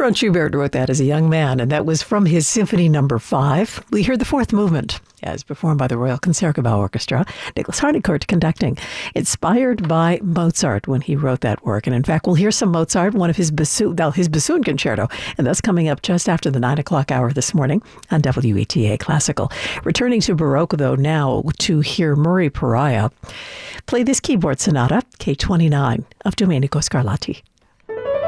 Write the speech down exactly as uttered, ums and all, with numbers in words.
Franz Schubert wrote that as a young man, and that was from his Symphony Number Five. We heard the fourth movement, as performed by the Royal Concertgebouw Orchestra, Nicholas Harnoncourt conducting, inspired by Mozart when he wrote that work. And in fact, we'll hear some Mozart, one of his bassoon, his bassoon concerto, and that's coming up just after the nine o'clock hour this morning on W E T A Classical. Returning to Baroque, though, now to hear Murray Pariah play this keyboard sonata, K twenty-nine, of Domenico Scarlatti.